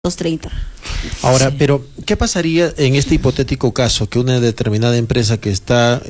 230. Ahora, Sí. pero ¿qué pasaría en este hipotético caso que una determinada empresa que está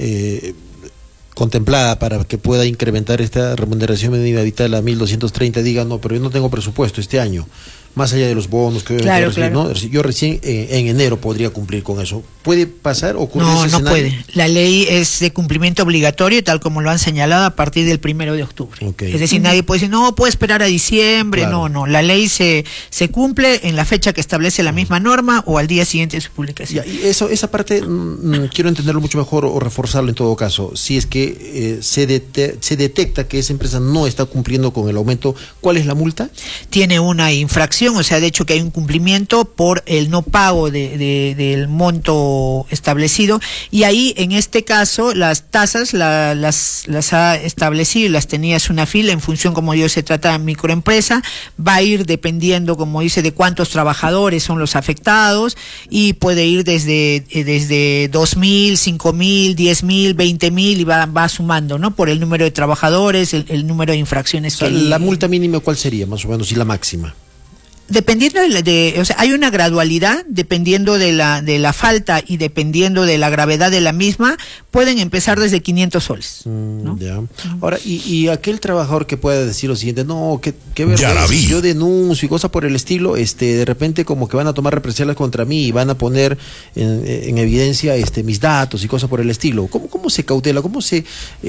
contemplada para que pueda incrementar esta remuneración mínima vital a 1.230 diga, no, pero yo no tengo presupuesto este año, más allá de los bonos que Claro, recibir, claro. ¿no? Yo recién en enero podría cumplir con eso. ¿Puede pasar? ¿Ocurre No, ese no escenario? puede. La ley es de cumplimiento obligatorio, tal como lo han señalado, a partir del 1 de octubre. Okay. Es decir, nadie puede decir, no, puede esperar a diciembre. Claro. No. La ley se cumple en la fecha que establece la misma norma o al día siguiente de su publicación. Ya, y esa parte quiero entenderlo mucho mejor o reforzarlo en todo caso. Si es que se detecta que esa empresa no está cumpliendo con el aumento, ¿cuál es la multa? Tiene una infracción, o sea, de hecho que hay un cumplimiento por el no pago del monto establecido, y ahí en este caso las tasas las ha establecido y las tenía Sunafil en función, como yo, se trata de microempresa, va a ir dependiendo, como dice, de cuántos trabajadores son los afectados, y puede ir desde 2.000, 5.000, 10.000, 20.000 y va sumando, ¿no? Por el número de trabajadores, el número de infracciones. O sea, la multa mínima, ¿cuál sería más o menos, y la máxima? Dependiendo o sea, hay una gradualidad, dependiendo de la falta y dependiendo de la gravedad de la misma, pueden empezar desde 500 soles, ¿no? Ya. Ahora, y aquel trabajador que pueda decir lo siguiente, no, qué vergüenza, yo denuncio y cosas por el estilo, de repente como que van a tomar represalias contra mí y van a poner en evidencia mis datos y cosas por el estilo. ¿Cómo se cautela, cómo se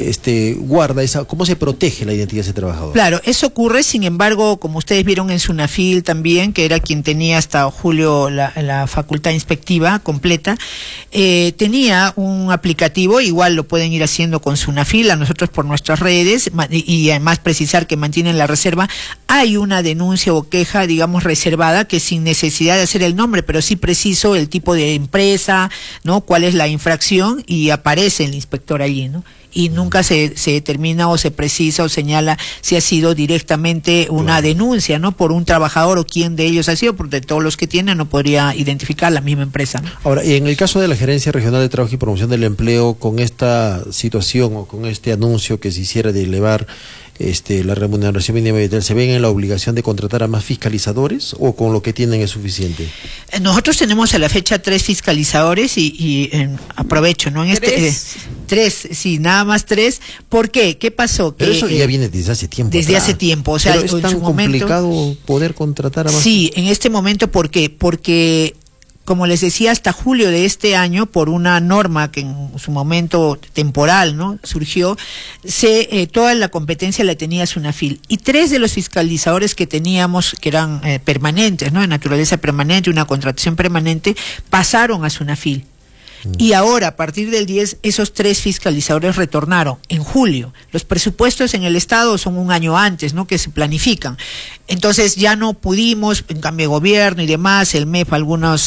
guarda cómo se protege la identidad de ese trabajador? Claro, eso ocurre, sin embargo, como ustedes vieron en Sunafil también, que era quien tenía hasta julio la facultad inspectiva completa, tenía un aplicativo, igual lo pueden ir haciendo con Sunafil, a nosotros por nuestras redes, y además precisar que mantienen la reserva. Hay una denuncia o queja, digamos, reservada, que sin necesidad de hacer el nombre, pero sí preciso el tipo de empresa, ¿no? Cuál es la infracción, y aparece el inspector allí, ¿no? Y nunca se determina o se precisa o señala si ha sido directamente una denuncia, ¿no? Por un trabajador o quién de ellos ha sido, porque de todos los que tienen no podría identificar la misma empresa, ¿no? Ahora, en el caso de la Gerencia Regional de Trabajo y Promoción del Empleo, con esta situación o con este anuncio que se hiciera de elevar la remuneración mínima vital, ¿se ven en la obligación de contratar a más fiscalizadores o con lo que tienen es suficiente? Nosotros tenemos a la fecha 3 fiscalizadores y aprovecho, ¿no? En tres, sí, nada más 3. ¿Por qué? ¿Qué pasó? Pero eso ya viene desde hace tiempo. Desde hace tiempo, o sea, pero es tan complicado poder contratar a más. Sí, en este momento, ¿por qué? Porque, como les decía, hasta julio de este año, por una norma que en su momento temporal, ¿no?, surgió, toda la competencia la tenía Sunafil, y 3 de los fiscalizadores que teníamos, que eran permanentes, ¿no?, de naturaleza permanente, una contratación permanente, pasaron a Sunafil. Y ahora, a partir del 10, esos 3 fiscalizadores retornaron en julio. Los presupuestos en el Estado son un año antes, ¿no?, que se planifican. Entonces ya no pudimos, en cambio de gobierno y demás, el MEF algunas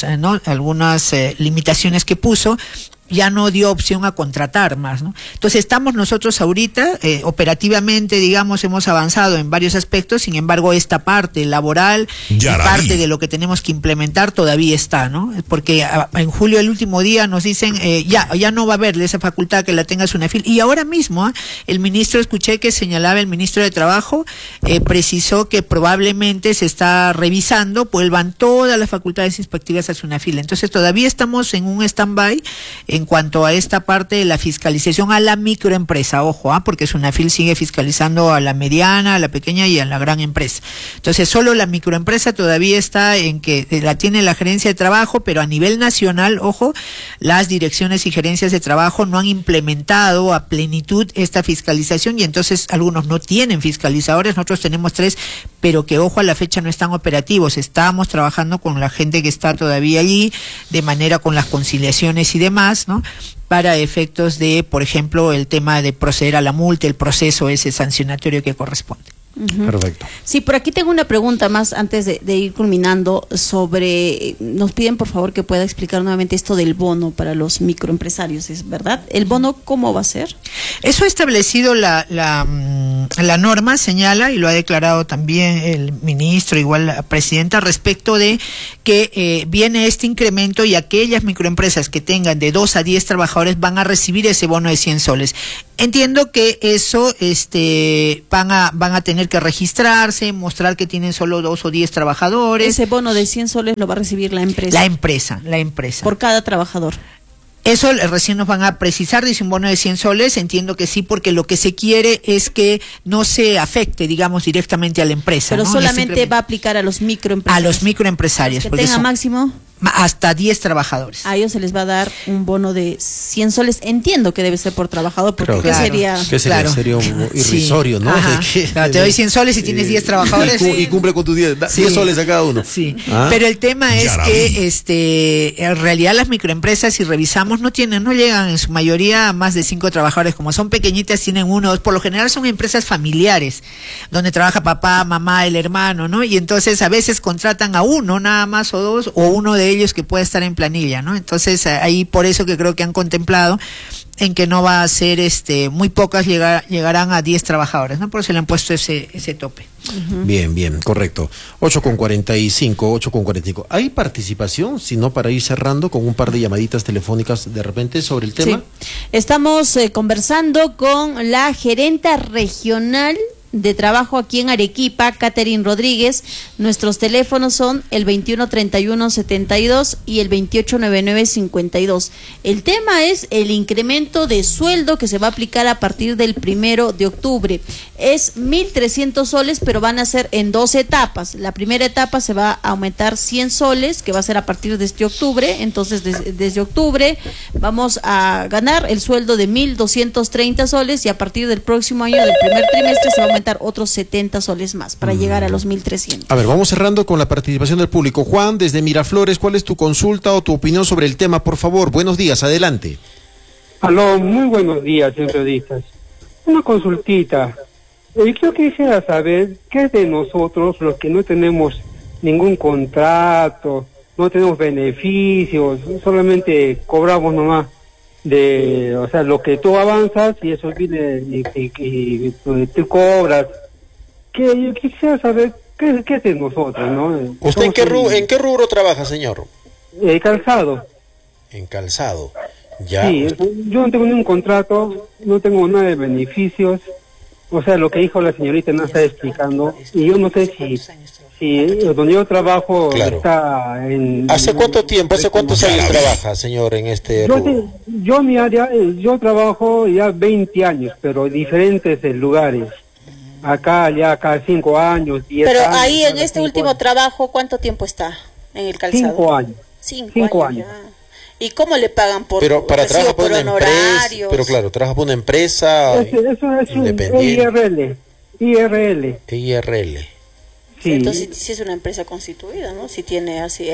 limitaciones que puso, ya no dio opción a contratar más, ¿no? Entonces estamos nosotros ahorita, operativamente, digamos, hemos avanzado en varios aspectos, sin embargo esta parte laboral y parte de lo que tenemos que implementar todavía está, ¿no? Porque en julio, el último día, nos dicen, ya no va a haber esa facultad que la tenga Sunafil, y ahora mismo el ministro, escuché que señalaba el ministro de Trabajo, precisó que probablemente se está revisando, vuelvan todas las facultades inspectivas a Sunafil. Entonces todavía estamos en un stand-by en cuanto a esta parte de la fiscalización a la microempresa, ojo, porque Sunafil sigue fiscalizando a la mediana, a la pequeña y a la gran empresa. Entonces solo la microempresa todavía está en que la tiene la gerencia de trabajo, pero a nivel nacional, ojo, las direcciones y gerencias de trabajo no han implementado a plenitud esta fiscalización, y entonces algunos no tienen fiscalizadores. Nosotros tenemos 3, pero que, ojo, a la fecha no están operativos. Estamos trabajando con la gente que está todavía allí, de manera con las conciliaciones y demás, ¿no?, para efectos de, por ejemplo, el tema de proceder a la multa, el proceso ese sancionatorio que corresponde. Perfecto. Sí, por aquí tengo una pregunta más antes de ir culminando sobre, nos piden por favor que pueda explicar nuevamente esto del bono para los microempresarios, ¿es verdad? ¿El bono cómo va a ser? Eso ha establecido la norma, señala, y lo ha declarado también el ministro, igual la presidenta, respecto de que viene este incremento, y aquellas microempresas que tengan de 2 a 10 trabajadores van a recibir ese bono de 100 soles. Entiendo que eso van a tener que registrarse, mostrar que tienen solo 2 o 10 trabajadores. Ese bono de 100 soles lo va a recibir la empresa. La empresa. Por cada trabajador. Eso recién nos van a precisar, dice un bono de 100 soles, entiendo que sí, porque lo que se quiere es que no se afecte, digamos, directamente a la empresa. Pero ¿no? solamente va a aplicar a los microempresarios. A los microempresarios. Que tenga máximo hasta 10 trabajadores. A ellos se les va a dar un bono de 100 soles. Entiendo que debe ser por trabajador, porque claro, sería? ¿Qué sería? Claro. Sería un irrisorio, ¿no? Claro, te doy 100 soles y tienes 10 trabajadores. Y cumple con tus 10 soles a cada uno. Sí. Pero el tema es que en realidad las microempresas, si revisamos, no llegan en su mayoría a más de 5 trabajadores. Como son pequeñitas, tienen 1 o 2. Por lo general son empresas familiares, donde trabaja papá, mamá, el hermano, ¿no? Y entonces a veces contratan a 1 nada más o 2, o uno de ellos que puede estar en planilla, ¿no? Entonces ahí por eso que creo que han contemplado en que no va a ser muy pocas llegarán a 10 trabajadores, ¿no? Por eso le han puesto ese tope. Bien, correcto. 8:45. ¿Hay participación, si no, para ir cerrando con un par de llamaditas telefónicas de repente sobre el tema? Sí. Estamos conversando con la gerenta regional de trabajo aquí en Arequipa, Catherine Rodríguez. Nuestros teléfonos son el 213172 y el 289952. El tema es el incremento de sueldo que se va a aplicar a partir del 1 de octubre. Es 1.300 soles, pero van a ser en 2 etapas. La primera etapa se va a aumentar 100 soles, que va a ser a partir de este octubre. Entonces, desde octubre vamos a ganar el sueldo de 1.230 soles y a partir del próximo año, del primer trimestre, se va a aumentar otros 70 soles más para llegar a los 1.300. A ver, vamos cerrando con la participación del público. Juan, desde Miraflores, ¿cuál es tu consulta o tu opinión sobre el tema? Por favor, buenos días, adelante. Aló, muy buenos días, periodistas. Una consultita. Yo quisiera saber qué es de nosotros los que no tenemos ningún contrato, no tenemos beneficios, solamente cobramos nomás lo que tú avanzas y eso viene y tú cobras. Yo quisiera saber qué es de nosotros, ¿no? ¿Usted en qué rubro trabaja, señor? Calzado. En calzado. Ya. Sí, yo no tengo ningún contrato, no tengo nada de beneficios. O sea, lo que dijo la señorita no está explicando. Y yo no sé si donde yo trabajo está en... ¿Hace cuánto tiempo, hace cuántos años trabaja, señor, en este rubro? Yo mi área, yo trabajo ya 20 años, pero en diferentes lugares. Acá 5 años, 10 años. Pero ahí en este último trabajo, ¿cuánto tiempo está en el calzado? 5 años. 5 años. ¿Y cómo le pagan por Pero para trabajar por una empresa, pero claro, trabaja por una empresa eso es independiente. IRL. Sí. Entonces sí es una empresa constituida, ¿no? Si tiene así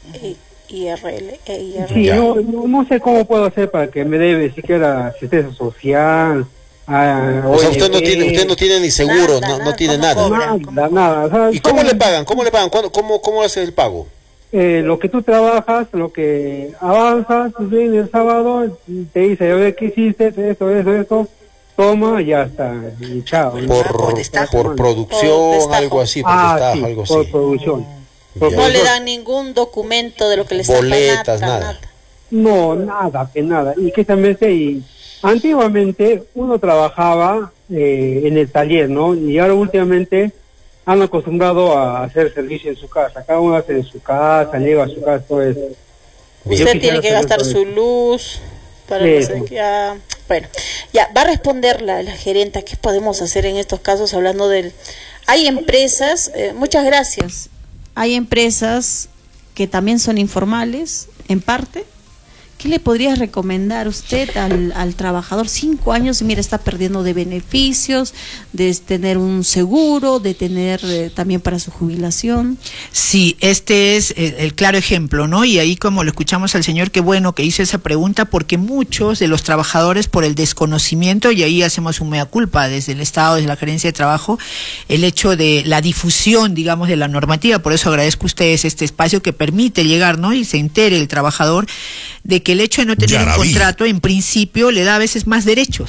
IRL. Sí, no sé cómo puedo hacer para que me dé siquiera asistencia social. O sea, usted no tiene ni seguro, no tiene nada. Nada. O sea, ¿Y cómo le pagan? ¿Cómo hace el pago? Lo que tú trabajas, lo que avanzas, viene el sábado, te dice, a ver, ¿qué hiciste? Esto, toma, ya está, y chao. Por producción, algo así, algo así. Por producción. No le dan ningún documento de lo que le está boletas, nada. No, nada. Y que también antiguamente uno trabajaba en el taller, ¿no? Y ahora últimamente han acostumbrado a hacer servicio en su casa. Cada uno hace en su casa, lleva a su casa, todo eso. Usted tiene que gastar su luz para no sé qué. Bueno, ya va a responder la gerenta. ¿Qué podemos hacer en estos casos hablando hay empresas, muchas gracias. Hay empresas que también son informales, en parte. ¿Qué le podría recomendar usted al trabajador? 5 años, mira, está perdiendo de beneficios, de tener un seguro, de tener también para su jubilación. Sí, este es el claro ejemplo, ¿no? Y ahí, como lo escuchamos al señor, qué bueno que hizo esa pregunta, porque muchos de los trabajadores, por el desconocimiento, y ahí hacemos un mea culpa desde el Estado, desde la Gerencia de Trabajo, el hecho de la difusión, digamos, de la normativa. Por eso agradezco a ustedes este espacio que permite llegar, ¿no? Y se entere el trabajador de que el hecho de no tener un contrato, en principio, le da a veces más derechos.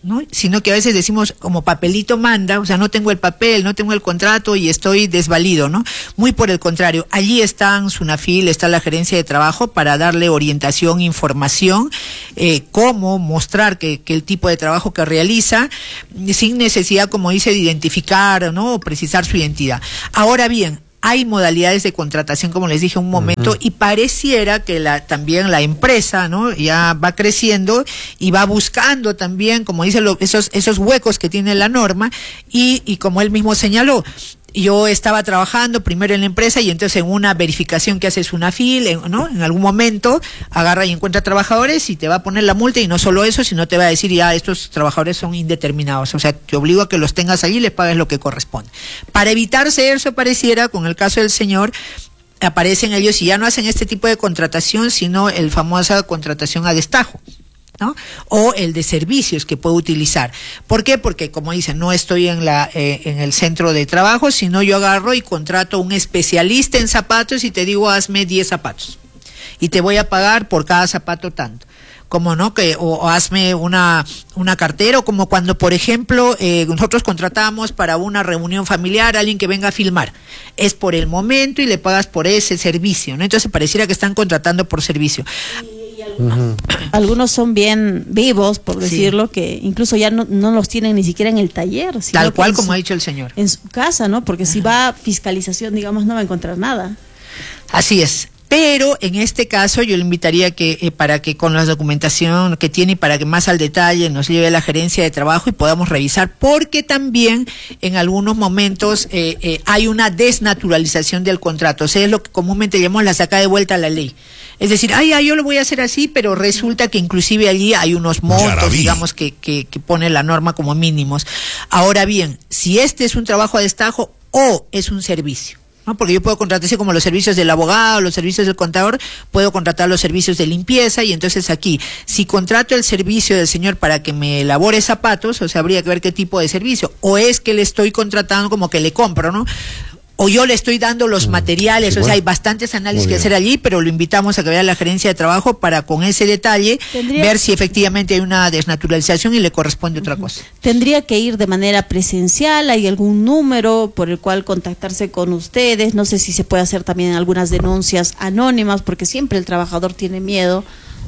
¿no? Sino que a veces decimos como papelito manda, o sea, no tengo el papel, no tengo el contrato y estoy desvalido, ¿no? Muy por el contrario, allí están SUNAFIL, está la gerencia de trabajo para darle orientación, información, cómo mostrar que el tipo de trabajo que realiza, sin necesidad, como dice, de identificar, ¿no? O precisar su identidad. Ahora bien, hay modalidades de contratación, como les dije un momento, y pareciera que también la empresa, ¿no? Ya va creciendo y va buscando también, como dice, esos huecos que tiene la norma, y como él mismo señaló, yo estaba trabajando primero en la empresa y entonces en una verificación que hace SUNAFIL, ¿no? En algún momento agarra y encuentra trabajadores y te va a poner la multa, y no solo eso, sino te va a decir, ya, estos trabajadores son indeterminados, o sea, te obligo a que los tengas allí y les pagues lo que corresponde. Para evitarse eso, pareciera, con el caso del señor, aparecen ellos y ya no hacen este tipo de contratación, sino el famosa contratación a destajo, ¿no? O el de servicios que puedo utilizar. ¿Por qué? Porque, como dicen, no estoy en el centro de trabajo, sino yo agarro y contrato a un especialista en zapatos y te digo, hazme 10 zapatos y te voy a pagar por cada zapato tanto. Como no, o hazme una cartera, o como cuando, por ejemplo, nosotros contratamos para una reunión familiar a alguien que venga a filmar. Es por el momento y le pagas por ese servicio, ¿no? Entonces pareciera que están contratando por servicio. Algunos son bien vivos, por decirlo, que incluso ya no los tienen ni siquiera en el taller, sino tal cual como ha dicho el señor, en su casa, ¿no? Porque si va a fiscalización, digamos, no va a encontrar nada. Así es. Pero en este caso yo le invitaría que para que con la documentación que tiene y para que más al detalle nos lleve a la gerencia de trabajo y podamos revisar, porque también en algunos momentos hay una desnaturalización del contrato, o sea, es lo que comúnmente llamamos la sacada de vuelta a la ley. Es decir, yo lo voy a hacer así, pero resulta que inclusive allí hay unos montos, digamos, que pone la norma como mínimos. Ahora bien, si este es un trabajo a destajo o es un servicio, ¿no? Porque yo puedo contratar así como los servicios del abogado, los servicios del contador, puedo contratar los servicios de limpieza, y entonces aquí, si contrato el servicio del señor para que me elabore zapatos, o sea, habría que ver qué tipo de servicio, o es que le estoy contratando como que le compro, ¿no? O yo le estoy dando los materiales, sí, o sea, hay bastantes análisis que hacer allí, pero lo invitamos a que vaya a la gerencia de trabajo para con ese detalle ver si efectivamente hay una desnaturalización y le corresponde otra cosa. ¿Tendría que ir de manera presencial? ¿Hay algún número por el cual contactarse con ustedes? No sé si se puede hacer también algunas denuncias anónimas, porque siempre el trabajador tiene miedo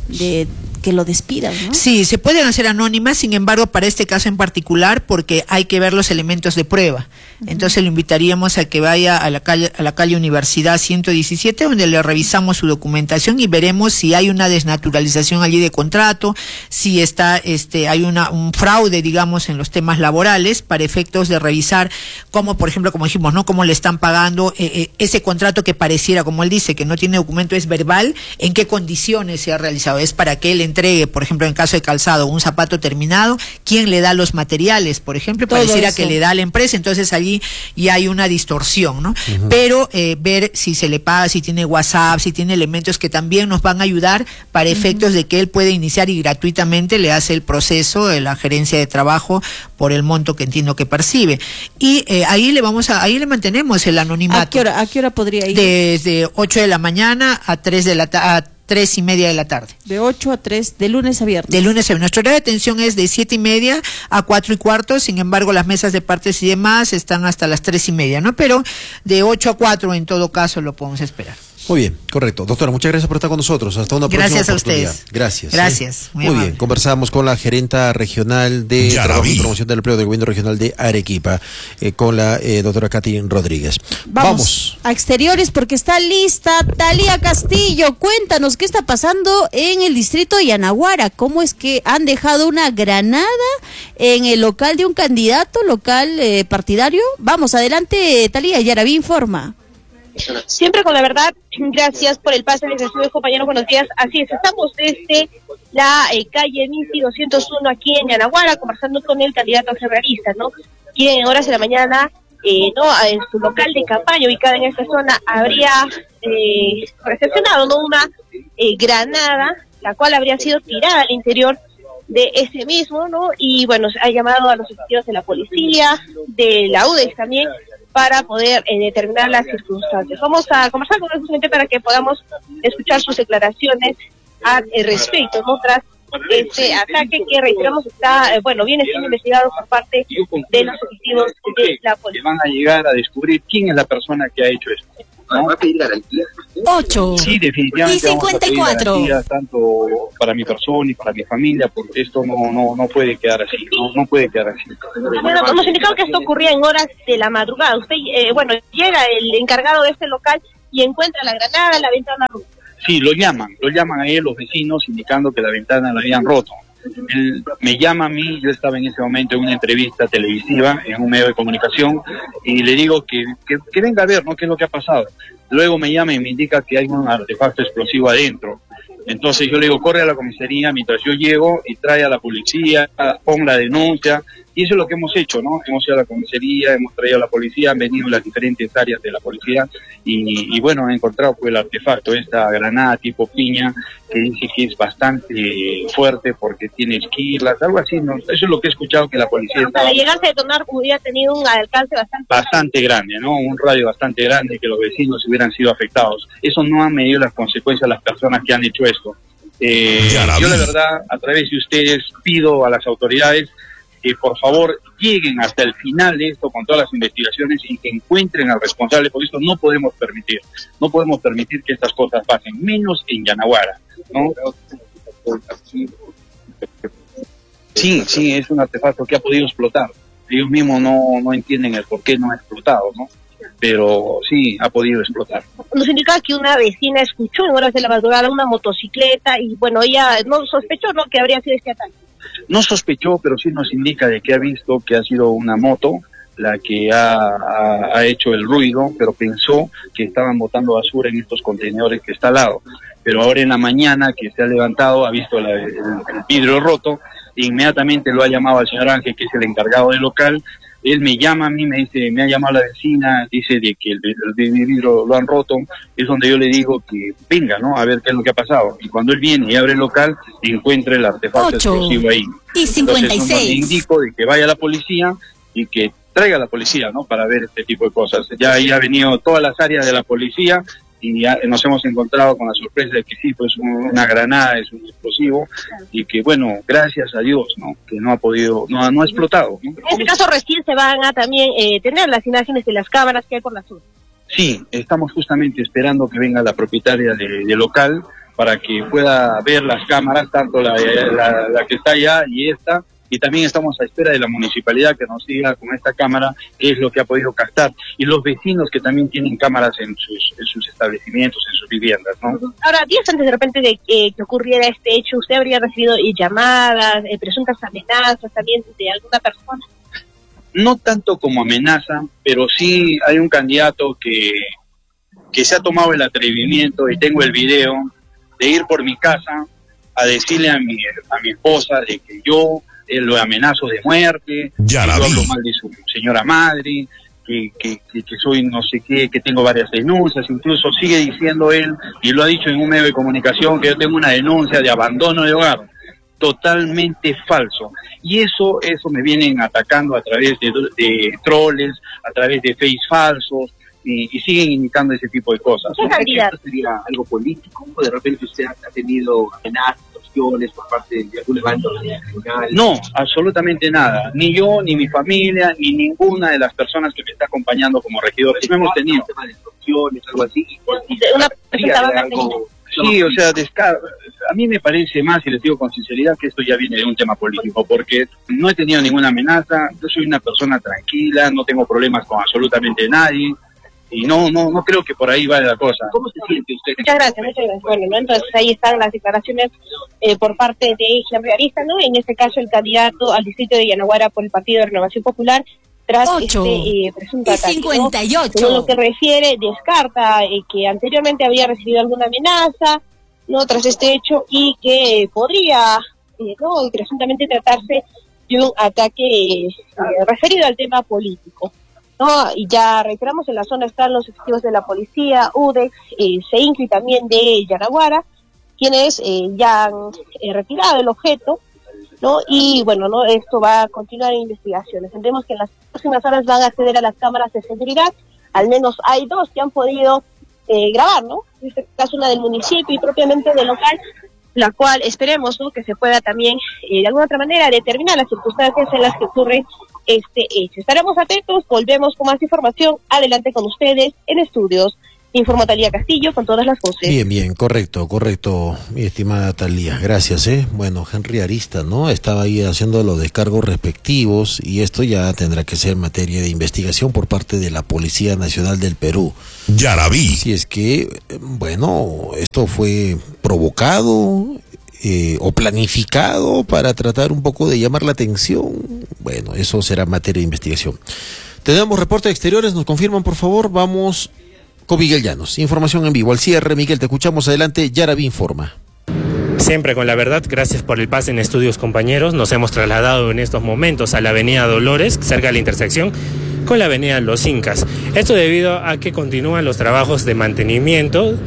de que lo despidan, ¿no? Sí, se pueden hacer anónimas, sin embargo, para este caso en particular, porque hay que ver los elementos de prueba. Entonces lo invitaríamos a que vaya a la calle Universidad 117, donde le revisamos su documentación y veremos si hay una desnaturalización allí de contrato, si hay un fraude, digamos, en los temas laborales, para efectos de revisar cómo, por ejemplo, como dijimos, ¿no? Cómo le están pagando ese contrato que pareciera, como él dice, que no tiene documento, es verbal, en qué condiciones se ha realizado. Es para que él entregue, por ejemplo, en caso de calzado, un zapato terminado, quién le da los materiales, por ejemplo, todo pareciera eso que le da a la empresa, entonces allí y hay una distorsión, ¿no? Pero ver si se le paga, si tiene WhatsApp, si tiene elementos que también nos van a ayudar para efectos de que él puede iniciar y gratuitamente le hace el proceso de la gerencia de trabajo por el monto que entiendo que percibe. Y ahí le mantenemos el anonimato. ¿A qué hora podría ir? Desde 8 de la mañana a 3:30 de la tarde. De 8 a 3, de lunes a viernes. De lunes a viernes. Nuestro horario de atención es de 7:30 a 4:15, sin embargo las mesas de partes y demás están hasta las 3:30, ¿no? Pero de 8 a 4 en todo caso lo podemos esperar. Muy bien, correcto. Doctora, muchas gracias por estar con nosotros. Hasta una próxima oportunidad. Gracias a ustedes. Gracias. Gracias. Muy bien, conversamos con la gerenta regional de Trabajo y Promoción del Empleo del Gobierno Regional de Arequipa, con la doctora Catherine Rodríguez. Vamos a exteriores porque está lista Talía Castillo. Cuéntanos qué está pasando en el distrito de Yanaguara. ¿Cómo es que han dejado una granada en el local de un candidato partidario? Vamos, adelante, Talía. Yaraví informa. Siempre con la verdad, gracias por el pase de estudio, compañeros, buenos días. Así es, estamos desde la calle Minsi 201 aquí en Yanaguara, conversando con el candidato federalista, ¿no? Quien en horas de la mañana, en su local de campaña ubicada en esta zona, habría recepcionado, ¿no?, una granada, la cual habría sido tirada al interior de ese mismo, ¿no? Y bueno, ha llamado a los efectivos de la policía, de la UDEX también, para poder determinar las circunstancias. Vamos a conversar con él justamente para que podamos escuchar sus declaraciones al respecto, ¿no?, tras este ataque que, reiteramos, está, viene siendo investigado por parte de los efectivos de la policía. Van a llegar a descubrir quién es la persona que ha hecho esto, ¿no? ¿Va a pedir garantía? 8 sí, definitivamente y 54 vamos a pedir garantía, tanto para mi persona y para mi familia, porque esto no puede quedar así, no puede quedar así. Bueno, hemos indicado que esto ocurría en horas de la madrugada. Usted, llega el encargado de este local y encuentra la granada, la ventana rota. Sí, lo llaman a él los vecinos indicando que la ventana la habían roto. Él me llama a mí, yo estaba en ese momento en una entrevista televisiva en un medio de comunicación y le digo que venga a ver, ¿no?, qué es lo que ha pasado. Luego me llama y me indica que hay un artefacto explosivo adentro. Entonces yo le digo, corre a la comisaría mientras yo llego y trae a la policía, pon la denuncia. Y eso es lo que hemos hecho, ¿no? Hemos ido a la comisaría, hemos traído a la policía, han venido las diferentes áreas de la policía y han encontrado pues el artefacto, esta granada tipo piña, que dice que es bastante fuerte porque tiene esquirlas, algo así, ¿no? Eso es lo que he escuchado que la policía estaba... Para llegarse a detonar hubiera tenido un alcance bastante grande, ¿no? Un radio bastante grande, que los vecinos hubieran sido afectados. Eso no ha medido las consecuencias a las personas que han hecho esto. Yo la verdad, a través de ustedes, pido a las autoridades que por favor lleguen hasta el final de esto con todas las investigaciones y que encuentren al responsable, porque esto no podemos permitir que estas cosas pasen, menos en Yanaguara, ¿no? Sí, es un artefacto que ha podido explotar. Ellos mismos no entienden el por qué no ha explotado, ¿no? Pero sí, ha podido explotar. Nos indica que una vecina escuchó en horas de la madrugada una motocicleta y ella no sospechó, ¿no?, que habría sido este ataque. No sospechó, pero sí nos indica de que ha visto que ha sido una moto la que ha hecho el ruido, pero pensó que estaban botando basura en estos contenedores que está al lado. Pero ahora en la mañana que se ha levantado, ha visto el vidrio roto, e inmediatamente lo ha llamado al señor Ángel, que es el encargado del local. Él me llama a mí, me dice, me ha llamado la vecina, dice de que el vidrio lo han roto. Es donde yo le digo que venga, ¿no?, a ver qué es lo que ha pasado. Y cuando él viene y abre el local, encuentra el artefacto explosivo ahí. Y 56. Entonces, le indico de que vaya a la policía y que traiga a la policía, ¿no?, para ver este tipo de cosas. Ya ahí ha venido todas las áreas de la policía y ya nos hemos encontrado con la sorpresa de que sí, pues una granada es un explosivo y que, gracias a Dios, ¿no?, que no ha explotado, ¿no? En este caso recién se van a también tener las imágenes de las cámaras que hay por la zona. Sí, estamos justamente esperando que venga la propietaria del local para que pueda ver las cámaras, tanto la que está allá y esta. Y también estamos a espera de la municipalidad que nos diga con esta cámara qué es lo que ha podido captar. Y los vecinos que también tienen cámaras en sus establecimientos, en sus viviendas, ¿no? Ahora, días antes de repente de que ocurriera este hecho, ¿usted habría recibido llamadas, presuntas amenazas también de alguna persona? No tanto como amenaza, pero sí hay un candidato que se ha tomado el atrevimiento, y tengo el video, de ir por mi casa a decirle a mi esposa de que yo lo amenazo de muerte, que yo hablo mal de su señora madre, que soy no sé qué, que tengo varias denuncias. Incluso sigue diciendo él, y lo ha dicho en un medio de comunicación, que yo tengo una denuncia de abandono de hogar. Totalmente falso. Y eso me vienen atacando a través de troles, a través de face falsos, y siguen indicando ese tipo de cosas. ¿Esto sería algo político? ¿O de repente usted ha tenido amenazas, opciones por parte de algún evento regional? No, absolutamente nada. Ni yo, ni mi familia, ni ninguna de las personas que me está acompañando como regidores. No hemos tenido opciones, algo así. Sí, o sea, a mí me parece más, y les digo con sinceridad, que esto ya viene de un tema político, porque no he tenido ninguna amenaza, yo soy una persona tranquila, no tengo problemas con absolutamente nadie, y no creo que por ahí vaya la cosa. ¿Cómo se siente usted? Muchas gracias. Bueno, ¿no? Entonces ahí están las declaraciones por parte de Henry Arista, ¿no? En este caso el candidato al distrito de Yanaguara por el Partido de Renovación Popular, tras este presunto ataque, 58. ¿no? Según lo que refiere, descarta que anteriormente había recibido alguna amenaza, ¿no?, tras este hecho, y que podría, ¿no?, presuntamente tratarse de un ataque referido al tema político, ¿no? Y ya reiteramos, en la zona están los efectivos de la policía, UDEX, CEINCLI también de Yanaguara, quienes ya han retirado el objeto, ¿no? Y bueno, ¿no?, esto va a continuar en investigaciones. Entendemos que en las próximas horas van a acceder a las cámaras de seguridad. Al menos hay 2 que han podido grabar, ¿no? En este caso una del municipio y propiamente del local, la cual esperemos, ¿no?, que se pueda también de alguna otra manera determinar las circunstancias en las que ocurre este hecho. Estaremos atentos, volvemos con más información. Adelante con ustedes en estudios. Informó Talía Castillo con todas las voces. Bien, correcto, mi estimada Talía, gracias. Bueno, Henry Arista, ¿no?, estaba ahí haciendo los descargos respectivos y esto ya tendrá que ser materia de investigación por parte de la Policía Nacional del Perú. Yaraví. Si es que, bueno, esto fue provocado o planificado para tratar un poco de llamar la atención, bueno, eso será materia de investigación. Tenemos reporte de exteriores, nos confirman, por favor. Vamos con Miguel Llanos, información en vivo al cierre. Miguel, te escuchamos, adelante. Yaraví informa. Siempre con la verdad, gracias por el pase en estudios, compañeros. Nos hemos trasladado en estos momentos a la avenida Dolores, cerca de la intersección con la avenida Los Incas. Esto debido a que continúan los trabajos de mantenimiento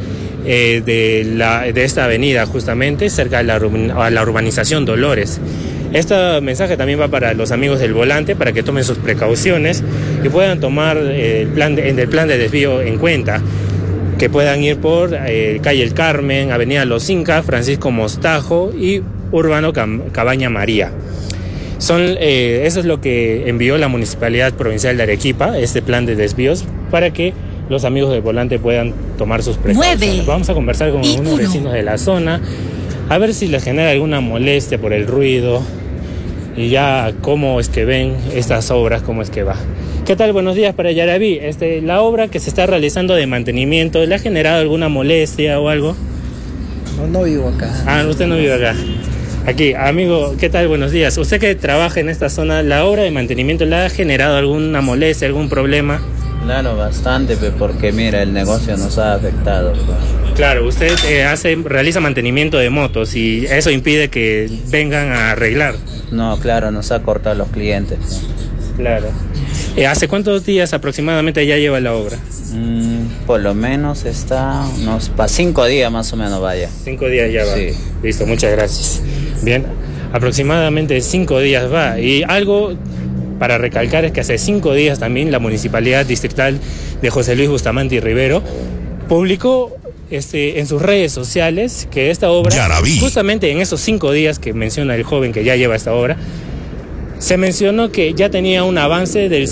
de esta avenida, justamente cerca de la urbanización Dolores. Este mensaje también va para los amigos del volante, para que tomen sus precauciones y puedan tomar el plan de desvío en cuenta, que puedan ir por calle El Carmen, avenida Los Incas, Francisco Mostajo y Urbano Cabaña María. Eso es lo que envió la Municipalidad Provincial de Arequipa, este plan de desvíos, para que los amigos del volante puedan tomar sus precauciones. Vamos a conversar con algunos vecinos de la zona, a ver si les genera alguna molestia por el ruido y ya cómo es que ven estas obras, cómo es que va. ¿Qué tal? Buenos días para Yaraví. La obra que se está realizando de mantenimiento, ¿le ha generado alguna molestia o algo? No vivo acá. Ah, usted no vive acá. Aquí, amigo, ¿qué tal? Buenos días. Usted que trabaja en esta zona, ¿la obra de mantenimiento le ha generado alguna molestia, algún problema? Claro, bastante, porque mira, el negocio nos ha afectado. Claro, usted realiza mantenimiento de motos y eso impide que vengan a arreglar. No, claro, nos ha cortado los clientes. Claro. ¿Hace cuántos días aproximadamente ya lleva la obra? Por lo menos está para 5 días más o menos, vaya. 5 días ya va. Sí. Listo, muchas gracias. Bien, aproximadamente 5 días va. Y algo para recalcar es que hace 5 días también la Municipalidad Distrital de José Luis Bustamante y Rivero publicó en sus redes sociales que esta obra, Yaraví, justamente en esos 5 días que menciona el joven que ya lleva esta obra, se mencionó que ya tenía un avance del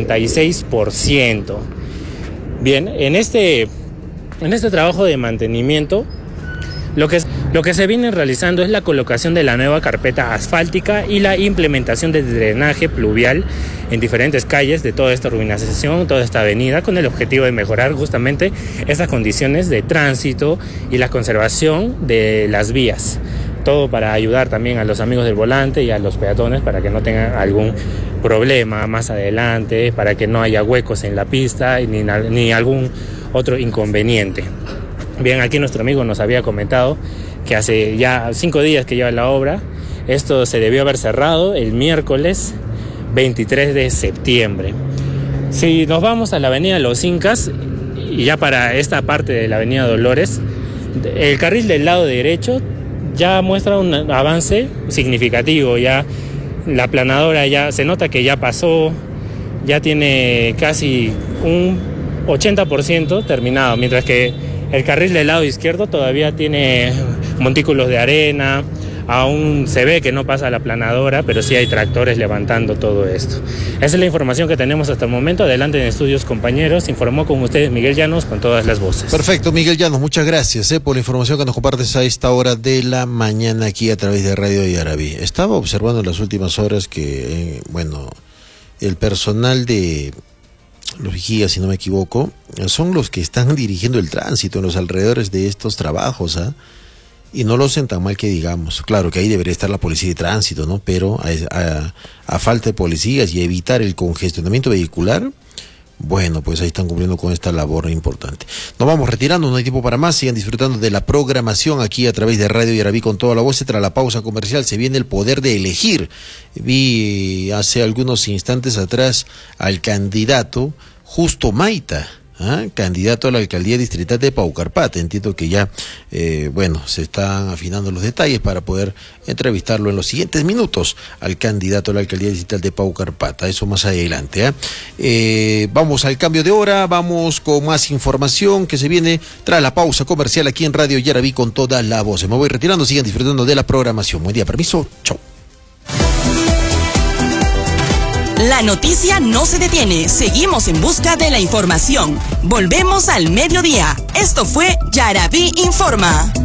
56%. Bien, en este trabajo de mantenimiento, lo que se viene realizando es la colocación de la nueva carpeta asfáltica y la implementación de drenaje pluvial en diferentes calles de toda esta urbanización, toda esta avenida, con el objetivo de mejorar justamente estas condiciones de tránsito y la conservación de las vías. Todo para ayudar también a los amigos del volante y a los peatones para que no tengan algún problema más adelante, para que no haya huecos en la pista ni algún otro inconveniente. Bien, aquí nuestro amigo nos había comentado que hace ya 5 días que lleva la obra. Esto se debió haber cerrado el miércoles 23 de septiembre. Si nos vamos a la avenida Los Incas, y ya para esta parte de la avenida Dolores, el carril del lado derecho ya muestra un avance significativo. Ya la aplanadora ya se nota que ya pasó, ya tiene casi un 80% terminado, mientras que el carril del lado izquierdo todavía tiene montículos de arena, aún se ve que no pasa la aplanadora, pero sí hay tractores levantando todo esto. Esa es la información que tenemos hasta el momento. Adelante en estudios, compañeros. Informó con ustedes Miguel Llanos con todas las voces. Perfecto, Miguel Llanos, muchas gracias por la información que nos compartes a esta hora de la mañana aquí a través de Radio Yaraví. Estaba observando en las últimas horas que, el personal de los vigías, si no me equivoco, son los que están dirigiendo el tránsito en los alrededores de estos trabajos, y no lo hacen tan mal que digamos. Claro que ahí debería estar la policía de tránsito, ¿no? Pero a falta de policías y evitar el congestionamiento vehicular, bueno, pues ahí están cumpliendo con esta labor importante. Nos vamos retirando, no hay tiempo para más. Sigan disfrutando de la programación aquí a través de Radio Yaraví con toda la voz. Tras la pausa comercial se viene el poder de elegir. Vi hace algunos instantes atrás al candidato Justo Maita, candidato a la alcaldía distrital de Paucarpata. Entiendo que ya, se están afinando los detalles para poder entrevistarlo en los siguientes minutos al candidato a la alcaldía distrital de Paucarpata. Eso más adelante. Vamos al cambio de hora, vamos con más información que se viene tras la pausa comercial aquí en Radio Yaraví con toda la voz. Me voy retirando, sigan disfrutando de la programación. Buen día, permiso, chau. La noticia no se detiene, seguimos en busca de la información. Volvemos al mediodía. Esto fue Yaraví Informa.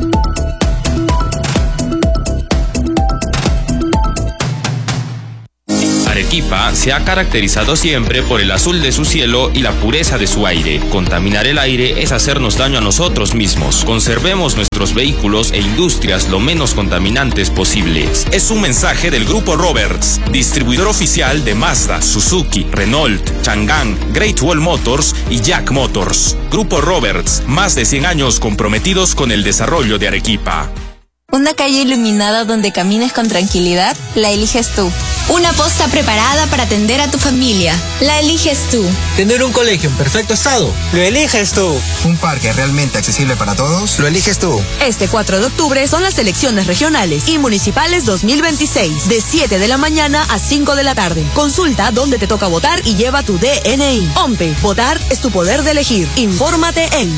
Arequipa se ha caracterizado siempre por el azul de su cielo y la pureza de su aire. Contaminar el aire es hacernos daño a nosotros mismos. Conservemos nuestros vehículos e industrias lo menos contaminantes posibles. Es un mensaje del Grupo Roberts, distribuidor oficial de Mazda, Suzuki, Renault, Chang'an, Great Wall Motors y Jack Motors. Grupo Roberts, más de 100 años comprometidos con el desarrollo de Arequipa. Una calle iluminada donde camines con tranquilidad, la eliges tú. Una posta preparada para atender a tu familia, la eliges tú. Tener un colegio en perfecto estado, lo eliges tú. Un parque realmente accesible para todos, lo eliges tú. Este 4 de octubre son las elecciones regionales y municipales 2026, de 7 de la mañana a 5 de la tarde. Consulta dónde te toca votar y lleva tu DNI. OMPE, votar es tu poder de elegir. Infórmate en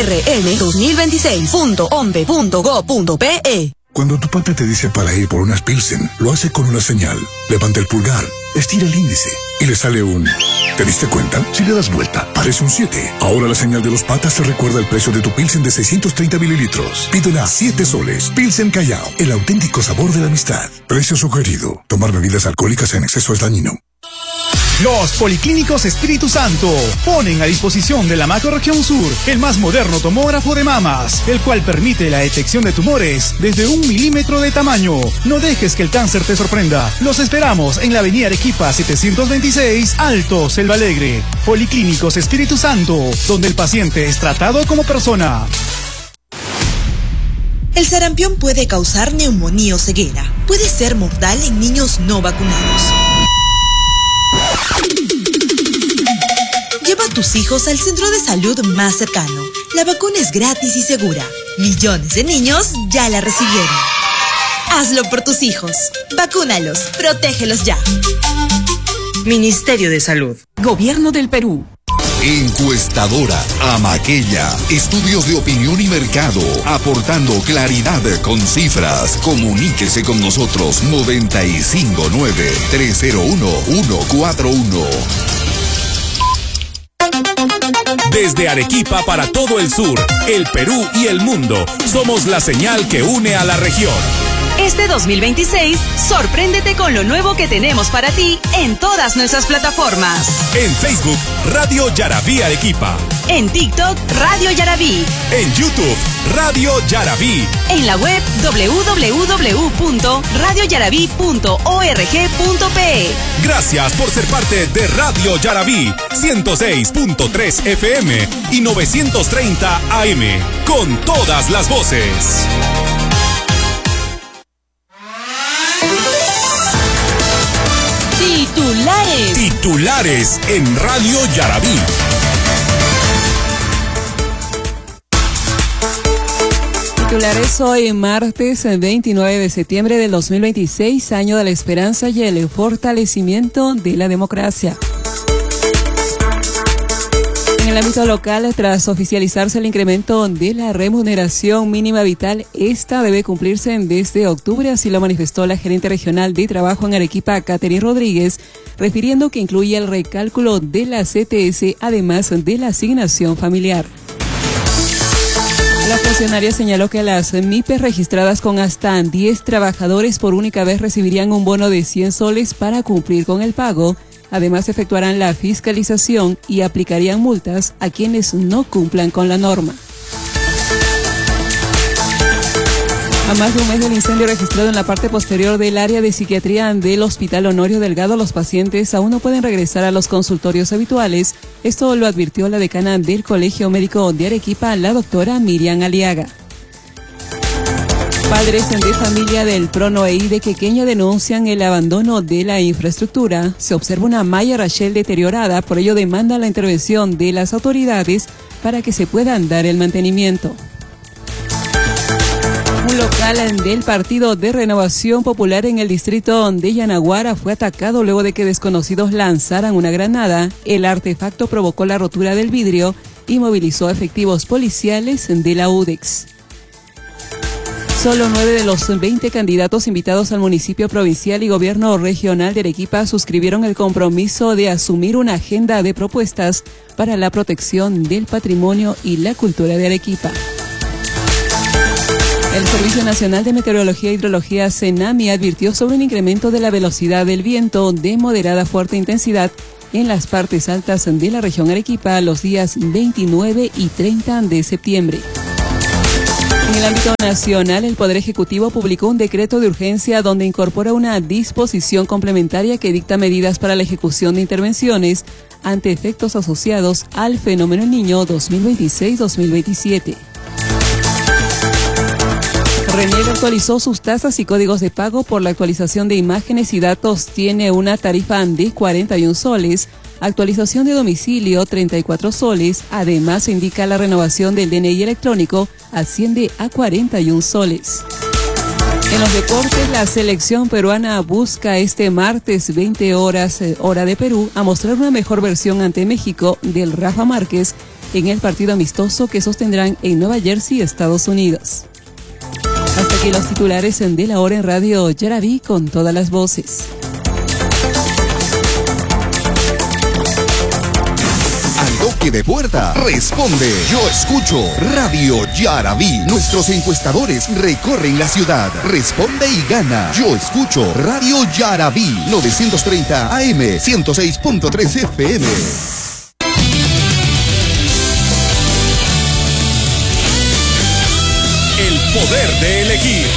erm2026.ompe.go.pe. Cuando tu pata te dice para ir por unas Pilsen, lo hace con una señal. Levanta el pulgar, estira el índice y le sale un... ¿Te diste cuenta? Si le das vuelta, parece un 7. Ahora la señal de los patas te recuerda el precio de tu Pilsen de 630 mililitros. Pídela a 7 soles. Pilsen Callao, el auténtico sabor de la amistad. Precio sugerido. Tomar bebidas alcohólicas en exceso es dañino. Los Policlínicos Espíritu Santo ponen a disposición de la Macrorregión Sur el más moderno tomógrafo de mamas, el cual permite la detección de tumores desde 1 milímetro de tamaño. No dejes que el cáncer te sorprenda. Los esperamos en la avenida Arequipa 726, Alto, Selva Alegre. Policlínicos Espíritu Santo, donde el paciente es tratado como persona. El sarampión puede causar neumonía o ceguera. Puede ser mortal en niños no vacunados. Lleva a tus hijos al centro de salud más cercano. La vacuna es gratis y segura. Millones de niños ya la recibieron. Hazlo por tus hijos. Vacúnalos. Protégelos ya. Ministerio de Salud. Gobierno del Perú. Encuestadora Amaqueña. Estudios de opinión y mercado, aportando claridad con cifras. Comuníquese con nosotros 959-301-141. Desde Arequipa para todo el sur, el Perú y el mundo, somos la señal que une a la región. Este 2026, sorpréndete con lo nuevo que tenemos para ti en todas nuestras plataformas. En Facebook, Radio Yaraví Arequipa. En TikTok, Radio Yaraví. En YouTube, Radio Yaraví. En la web www.radioyaraví.org.pe. Gracias por ser parte de Radio Yaraví, 106.3 FM y 930 AM, con todas las voces. Titulares en Radio Yaraví. Titulares hoy, martes 29 de septiembre del 2026, año de la esperanza y el fortalecimiento de la democracia. En el ámbito local, tras oficializarse el incremento de la remuneración mínima vital, esta debe cumplirse desde octubre, así lo manifestó la gerente regional de trabajo en Arequipa, Catherine Rodríguez, refiriendo que incluye el recálculo de la CTS, además de la asignación familiar. La funcionaria señaló que las MIPES registradas con hasta 10 trabajadores por única vez recibirían un bono de 100 soles para cumplir con el pago. Además, efectuarán la fiscalización y aplicarían multas a quienes no cumplan con la norma. A más de un mes del incendio registrado en la parte posterior del área de psiquiatría del Hospital Honorio Delgado, los pacientes aún no pueden regresar a los consultorios habituales. Esto lo advirtió la decana del Colegio Médico de Arequipa, la doctora Miriam Aliaga. Padres de familia del Pronoeí de Quequeña denuncian el abandono de la infraestructura. Se observa una malla rachel deteriorada, por ello demanda la intervención de las autoridades para que se pueda dar el mantenimiento. Un local del Partido de Renovación Popular en el distrito de Yanaguara fue atacado luego de que desconocidos lanzaran una granada. El artefacto provocó la rotura del vidrio y movilizó efectivos policiales de la UDEX. Solo 9 de los 20 candidatos invitados al municipio provincial y gobierno regional de Arequipa suscribieron el compromiso de asumir una agenda de propuestas para la protección del patrimonio y la cultura de Arequipa. El Servicio Nacional de Meteorología e Hidrología, SENAMI, advirtió sobre un incremento de la velocidad del viento de moderada a fuerte intensidad en las partes altas de la región Arequipa los días 29 y 30 de septiembre. En el ámbito nacional, el Poder Ejecutivo publicó un decreto de urgencia donde incorpora una disposición complementaria que dicta medidas para la ejecución de intervenciones ante efectos asociados al fenómeno El Niño 2026-2027. RENEV actualizó sus tasas y códigos de pago por la actualización de imágenes y datos. Tiene una tarifa de 41 soles, actualización de domicilio 34 soles. Además, se indica la renovación del DNI electrónico asciende a 41 soles. En los deportes, la selección peruana busca este martes 20 horas hora de Perú a mostrar una mejor versión ante México del Rafa Márquez en el partido amistoso que sostendrán en Nueva Jersey, Estados Unidos. Hasta aquí los titulares de la hora en Radio Yaraví con todas las voces. Al toque de puerta, responde. Yo escucho Radio Yaraví. Nuestros encuestadores recorren la ciudad. Responde y gana. Yo escucho Radio Yaraví. 930 AM, 106.3 FM. El poder de elegir.